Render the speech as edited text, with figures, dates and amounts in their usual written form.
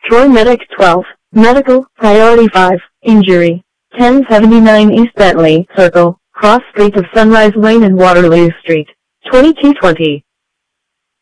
Troy Medic 12, Medical, Priority 5, Injury, 1079 East Bentley Circle, Cross Street of Sunrise Lane and Waterloo Street, 2220.